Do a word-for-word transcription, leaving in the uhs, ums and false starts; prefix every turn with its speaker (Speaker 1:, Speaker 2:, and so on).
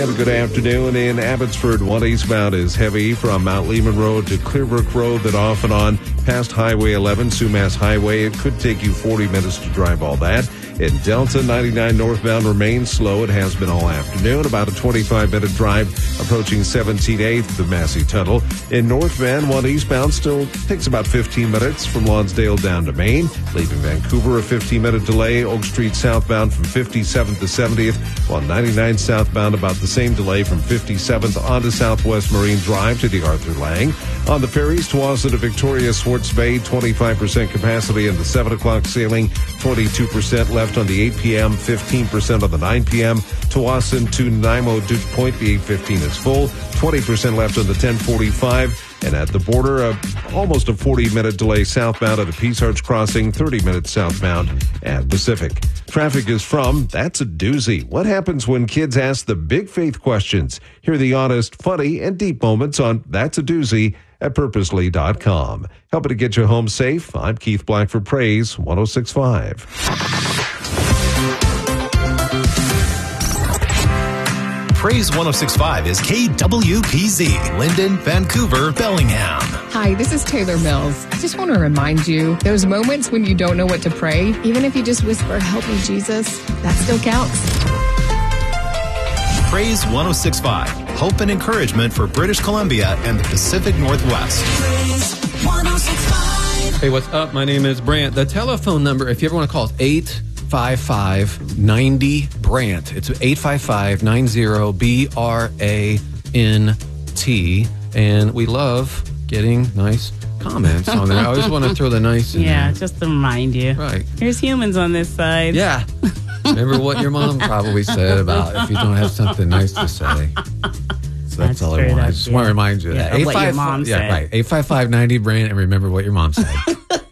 Speaker 1: And a good afternoon in Abbotsford. One eastbound is heavy from Mount Lehman Road to Clearbrook Road, then off and on past Highway eleven, Sumas Highway. It could take you forty minutes to drive all that. In Delta, ninety-nine northbound remains slow. It has been all afternoon. About a twenty-five minute drive approaching seventeen eighth, the Massey Tunnel. In North Van, one eastbound still takes about fifteen minutes from Lonsdale down to Maine. Leaving Vancouver, a fifteen minute delay. Oak Street southbound from fifty-seventh to seventieth, while ninety-nine southbound about the same delay from fifty-seventh onto Southwest Marine Drive to the Arthur Lang. On the ferries, Tawasin to Victoria, Swartz Bay, twenty-five percent capacity in the seven o'clock sailing, twenty-two percent left on the eight p.m., fifteen percent on the nine p.m. Tawasin to Nanaimo, Duke Point, the eight fifteen is full, twenty percent left on the ten forty-five. And at the border, uh, almost a forty minute delay southbound at the Peace Arch Crossing, thirty minutes southbound at Pacific. Traffic is from That's a Doozy. What happens when kids ask the big faith questions? Hear the honest, funny, and deep moments on That's a Doozy at purposely dot com. Helping to get you home safe, I'm Keith Black for Praise one oh six point five.
Speaker 2: Praise one oh six point five is K W P Z, Linden, Vancouver, Bellingham.
Speaker 3: Hi, this is Taylor Mills. I just want to remind you, those moments when you don't know what to pray, even if you just whisper, "Help me, Jesus," that still counts.
Speaker 2: Praise one oh six point five, hope and encouragement for British Columbia and the Pacific Northwest.
Speaker 4: Praise one oh six point five.
Speaker 5: Hey, what's up? My name is Brant. The telephone number, if you ever want to call, is eight five five, nine zero, Brant. It's eight five five, nine zero, B R A N T. And we love getting nice comments on there. I always want to throw the nice in
Speaker 6: Yeah,
Speaker 5: there.
Speaker 6: just to remind you.
Speaker 5: Right.
Speaker 6: There's humans on this side.
Speaker 5: Yeah. Remember what your mom probably said about if you don't have something nice to say. So that's,
Speaker 6: That's
Speaker 5: all I
Speaker 6: true,
Speaker 5: want. I
Speaker 6: that's-
Speaker 5: just
Speaker 6: yeah.
Speaker 5: want to remind you of
Speaker 6: Yeah,
Speaker 5: that.
Speaker 6: of what your mom
Speaker 5: yeah,
Speaker 6: said.
Speaker 5: right. eight five five, nine zero, Brant, and remember what your mom said.